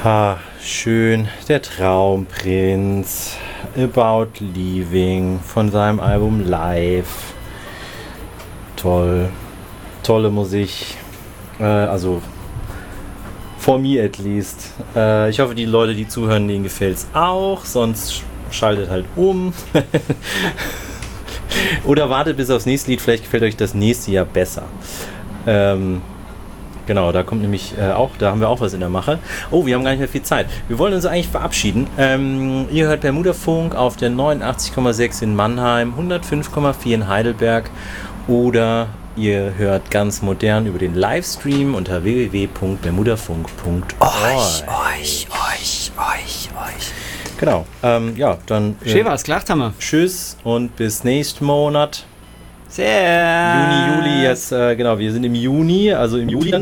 Schön, der Traumprinz, About Leaving von seinem Album Live. Toll, tolle Musik, also for me at least. Ich hoffe, die Leute, die zuhören, denen gefällt's auch, sonst schaltet halt um. Oder wartet bis aufs nächste Lied, vielleicht gefällt euch das nächste Jahr besser. Genau, da kommt nämlich da haben wir auch was in der Mache. Oh, wir haben gar nicht mehr viel Zeit. Wir wollen uns eigentlich verabschieden. Ihr hört Bermudafunk auf der 89,6 in Mannheim, 105,4 in Heidelberg oder ihr hört ganz modern über den Livestream unter www.bermudafunk.org. Euch. Genau, ja, dann Schön was, gelacht haben wir. Tschüss und bis nächsten Monat. Sehr. Juni, Juli, jetzt, genau, wir sind im Juni, also im Juli dann.